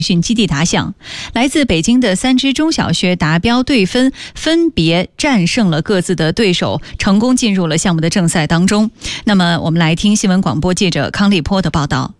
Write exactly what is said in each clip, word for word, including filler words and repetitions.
训基地打响，来自北京的三支中小学达标对分，分别战胜了各自的对手，成功进入了项目的正赛当中。那么我们来听新闻广播记者康立波的报道。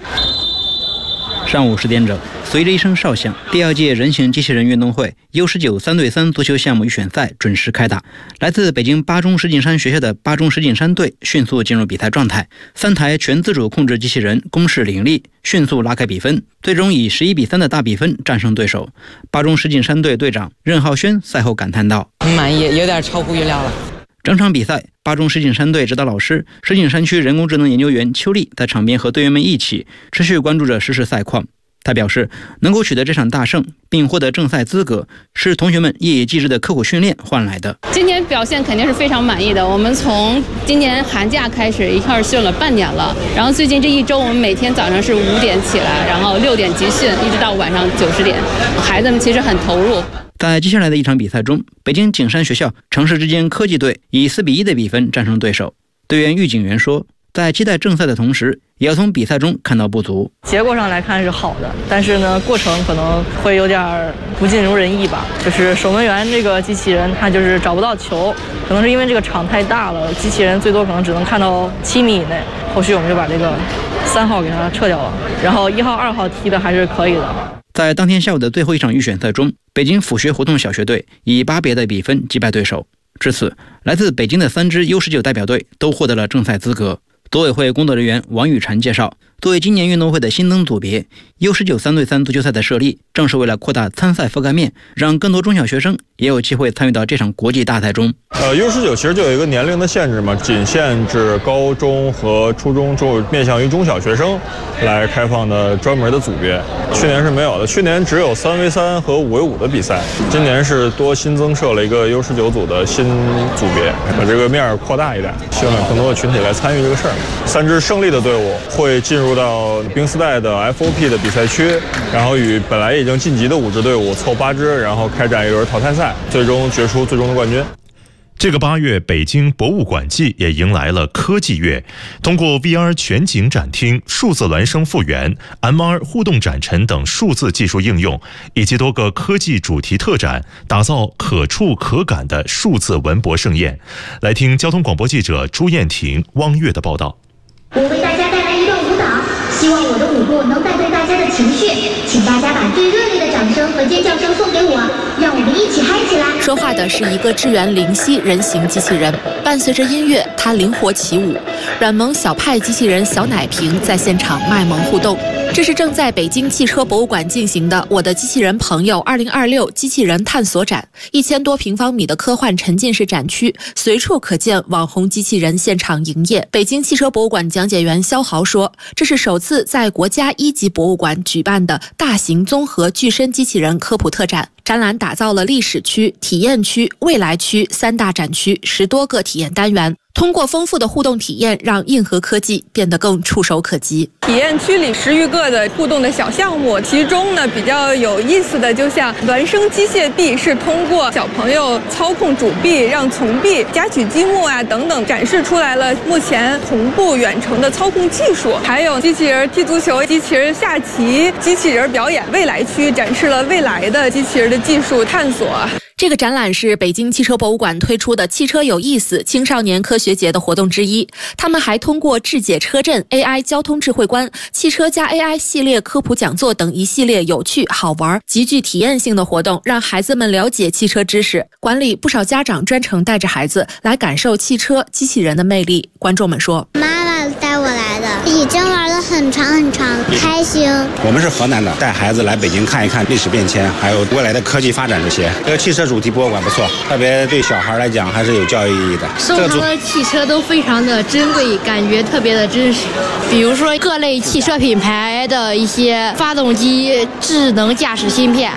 上午十点整，随着一声哨响，第二届人形机器人运动会 U 十九 三对三足球项目预选赛准时开打。来自北京八中石景山学校的八中石景山队迅速进入比赛状态，三台全自主控制机器人攻势凌厉，迅速拉开比分，最终以十一比三的大比分战胜对手。八中石景山队队长任浩轩赛后感叹道：“ 满意，有点超乎预料了。” 整场比赛，八中石景山队指导老师、石景山区人工智能研究员邱丽在场边和队员们一起持续关注着实时赛况。他表示，能够取得这场大胜并获得正赛资格，是同学们夜以继日的刻苦训练换来的。 今年表现肯定是非常满意的。我们从今年寒假开始一块训了半年了，然后最近这一周我们每天早上是五点起来，然后六点集训，一直到晚上九十点，孩子们其实很投入。 在接下来的一场比赛中，北京景山学校城市之间科技队以四比一的比分战胜对手。队员喻景元说，在期待正赛的同时，也要从比赛中看到不足。 结果上来看是好的，但是呢，过程可能会有点不尽如人意吧。就是守门员这个机器人，他就是找不到球，可能是因为这个场太大了，机器人最多可能只能看到七米以内。后续我们就把这个三号给它撤掉了，然后一号、二号踢的还是可以的。 在当天下午的最后一场预选赛中，北京府学胡同小学队以八比二的比分击败对手。至此，来自北京的三支 U 十九 代表队都获得了正赛资格。组委会工作人员王雨婵介绍，作为今年运动会的新增组别 U 十九 三对三足球赛的设立，正是为了扩大参赛覆盖面，让更多中小学生也有机会参与到这场国际大赛中。 呃 U 十九 其实就有一个年龄的限制嘛，仅限制高中和初中，就面向于中小学生来开放的专门的组别。去年是没有的，去年只有三 V 三和五 V 五的比赛，今年是多新增设了一个 U 十九 组的新组别，把这个面扩大一点，希望更多的群体来参与这个事儿。三支胜利的队伍会进入到冰丝带的 F O P 的比赛区，然后与本来已经晋级的五支队伍凑八支，然后开展一轮淘汰赛，最终决出最终的冠军。 这个八月，北京博物馆季也迎来了科技月。通过 V R 全景展厅、数字孪生复原、M R 互动展陈等数字技术应用，以及多个科技主题特展，打造可触可感的数字文博盛宴。来听交通广播记者朱艳婷、汪月的报道。 我为大家带来一段舞蹈，希望我的舞步能带动大家的情绪，请大家把最热烈的掌声和尖叫声送给我，让我们一起嗨起来。 说话的是一个支援灵犀人形机器人，伴随着音乐，它灵活起舞。软萌小派机器人小奶瓶在现场卖萌互动。这是正在北京汽车博物馆进行的我的机器人朋友二零二六机器人探索展，一千多平方米的科幻沉浸式展区，随处可见网红机器人现场营业。北京汽车博物馆讲解员肖豪说，这是首次在国家一级博物馆举办的大型综合具身机器人科普特展。展览打造了历史区、体验区、未来区三大展区，十多个体验单元。通过丰富的互动体验，让硬核科技变得更触手可及。 体验区里十余个的互动的小项目，其中呢比较有意思的，就像孪生机械臂，是通过小朋友操控主臂，让从臂夹取积木啊等等，展示出来了目前同步远程的操控技术。还有机器人踢足球、机器人下棋、机器人表演。未来区展示了未来的机器人的技术探索。 这个展览是北京汽车博物馆推出的汽车有意思青少年科学节的活动之一。他们还通过智解车阵、A I 交通智慧观、汽车加 A I 系列科普讲座等一系列有趣、好玩、极具体验性的活动，让孩子们了解汽车知识。馆里不少家长专程带着孩子来感受汽车、机器人的魅力。观众们说， 妈妈带我来的，已经玩了很长很长，开心。 我们是河南的，带孩子来北京看一看历史变迁，还有未来的科技发展这些。这个汽车主题博物馆不错，特别对小孩来讲还是有教育意义的。 收藏的汽车都非常的珍贵，感觉特别的真实。比如说各类汽车品牌的一些发动机、智能驾驶芯片。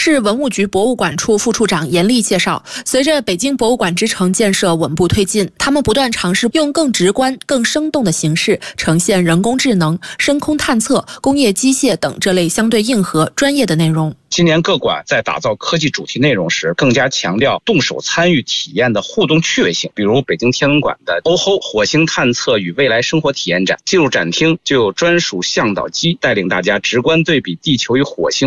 市文物局博物馆处副处长严丽介绍，随着北京博物馆之城建设稳步推进，他们不断尝试用更直观、更生动的形式呈现人工智能、深空探测、工业机械等这类相对硬核、专业的内容。 今年各馆在打造科技主题内容时，更加强调动手参与体验的互动趣味性。比如北京天文馆的 O H O 火星探测与未来生活体验展，进入展厅就有专属向导机带领大家直观对比地球与火星